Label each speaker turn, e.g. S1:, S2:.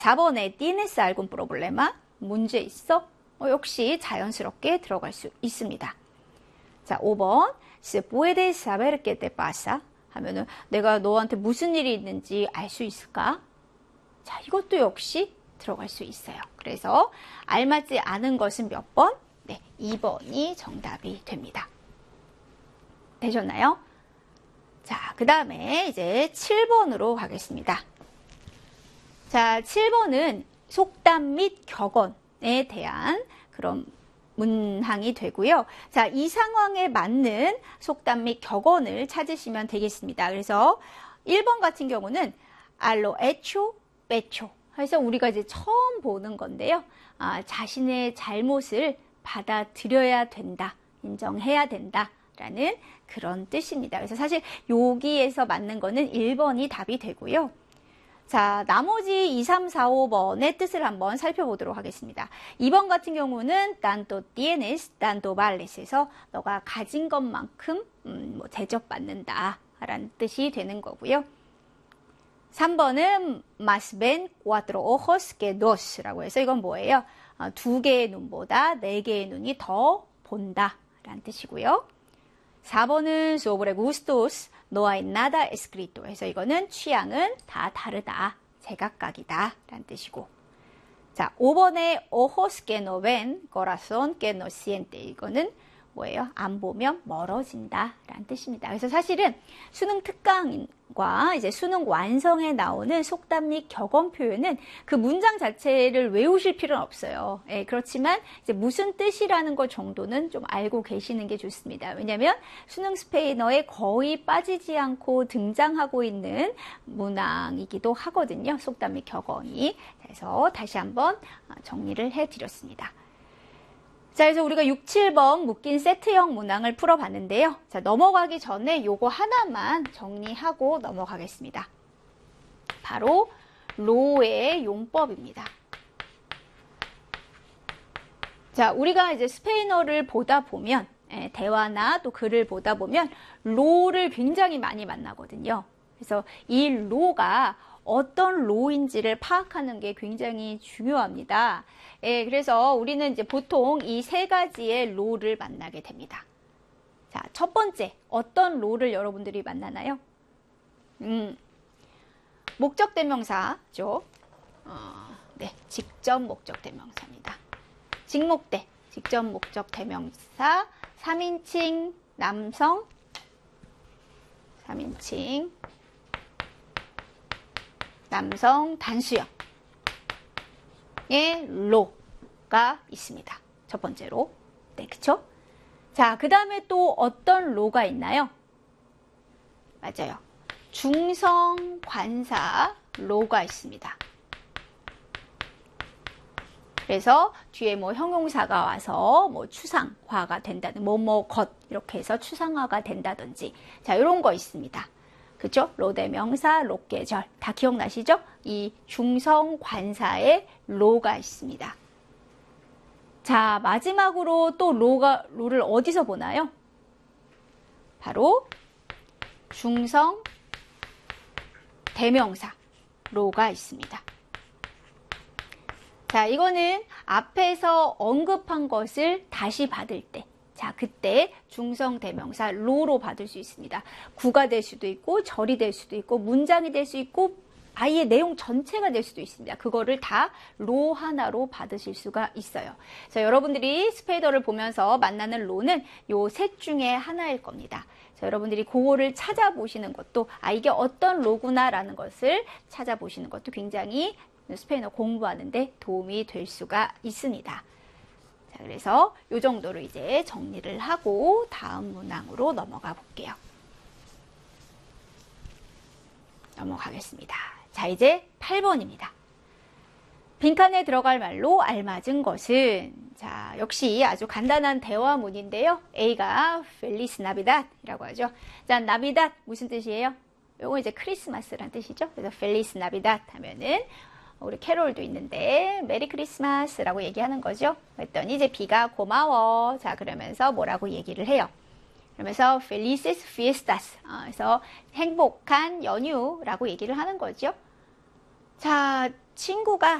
S1: 4번에 tienes algún problema? 문제 있어? 역시 자연스럽게 들어갈 수 있습니다. 자, 5번 ¿Se puede saber qué te pasa? 하면은 내가 너한테 무슨 일이 있는지 알 수 있을까? 자, 이것도 역시 들어갈 수 있어요. 그래서 알맞지 않은 것은 몇 번? 네, 2번이 정답이 됩니다. 되셨나요? 자, 그 다음에 이제 7번으로 가겠습니다. 자, 7번은 속담 및 격언에 대한 그런 문항이 되고요. 자, 이 상황에 맞는 속담 및 격언을 찾으시면 되겠습니다. 그래서 1번 같은 경우는 알로 에초, 빼초. 그래서 우리가 이제 처음 보는 건데요. 자신의 잘못을 받아들여야 된다, 인정해야 된다라는 그런 뜻입니다. 그래서 사실 여기에서 맞는 거는 1번이 답이 되고요. 자, 나머지 2, 3, 4, 5번의 뜻을 한번 살펴보도록 하겠습니다. 2번 같은 경우는 tanto tienes, tanto vales에서 너가 가진 것만큼 대접받는다 라는 뜻이 되는 거고요. 3번은 más ven cuatro ojos que dos 라고 해서 이건 뭐예요? 2개의 눈보다 4개의 눈이 더 본다 라는 뜻이고요. 4번은 sobre gustos no hay nada escrito 해서 이거는 취향은 다 다르다, 제각각이다 라는 뜻이고, 자, 5번에 ojos que no ven, corazón que no siente 이거는 뭐예요? 안 보면 멀어진다 라는 뜻입니다. 그래서 사실은 수능 특강과 이제 수능 완성에 나오는 속담 및 격언 표현은 그 문장 자체를 외우실 필요는 없어요. 예, 그렇지만 이제 무슨 뜻이라는 것 정도는 좀 알고 계시는 게 좋습니다. 왜냐하면 수능 스페인어에 거의 빠지지 않고 등장하고 있는 문항이기도 하거든요. 속담 및 격언이. 그래서 다시 한번 정리를 해드렸습니다. 자, 그래서 우리가 6, 7번 묶인 세트형 문항을 풀어봤는데요. 자, 넘어가기 전에 요거 하나만 정리하고 넘어가겠습니다. 바로 로의 용법입니다. 자, 우리가 이제 스페인어를 보다 보면, 대화나 또 글을 보다 보면 로를 굉장히 많이 만나거든요. 그래서 이 로가 어떤 로인지를 파악하는 게 굉장히 중요합니다. 예, 그래서 우리는 이제 보통 이 3가지의 로를 만나게 됩니다. 자, 첫 번째, 어떤 로를 여러분들이 만나나요? 목적 대명사죠. 네, 직접 목적 대명사입니다. 직목대, 직접 목적 대명사, 3인칭 남성, 3인칭 남성 단수형의 로가 있습니다. 첫 번째로. 네, 그쵸? 자, 그 다음에 또 어떤 로가 있나요? 맞아요. 중성 관사 로가 있습니다. 그래서 뒤에 뭐 형용사가 와서 뭐 추상화가 된다든, 것 이렇게 해서 추상화가 된다든지, 자, 이런 거 있습니다. 그죠? 로대명사, 로계절 다 기억나시죠? 이 중성 관사에 로가 있습니다. 자, 마지막으로 또 로를 어디서 보나요? 바로 중성 대명사 로가 있습니다. 자, 이거는 앞에서 언급한 것을 다시 받을 때, 자, 그때 중성 대명사 로로 받을 수 있습니다. 구가 될 수도 있고, 절이 될 수도 있고, 문장이 될 수 있고, 아예 내용 전체가 될 수도 있습니다. 그거를 다 로 하나로 받으실 수가 있어요. 자, 여러분들이 스페인어를 보면서 만나는 로는 요 셋 중에 하나일 겁니다. 자, 여러분들이 그거를 찾아보시는 것도, 이게 어떤 로구나라는 것을 찾아보시는 것도 굉장히 스페인어 공부하는데 도움이 될 수가 있습니다. 자, 그래서 이 정도로 이제 정리를 하고 다음 문항으로 넘어가 볼게요. 넘어가겠습니다. 자, 이제 8번입니다. 빈칸에 들어갈 말로 알맞은 것은, 자, 역시 아주 간단한 대화문인데요. A가 Feliz Navidad이라고 하죠. 자, Navidad 무슨 뜻이에요? 요거 이제 크리스마스란 뜻이죠. 그래서 Feliz Navidad 하면은 우리 캐롤도 있는데 메리 크리스마스라고 얘기하는 거죠. 그랬더니 이제 B가 고마워. 자, 그러면서 뭐라고 얘기를 해요? 그러면서 Felices Fiestas. 그래서 행복한 연휴라고 얘기를 하는 거죠. 자, 친구가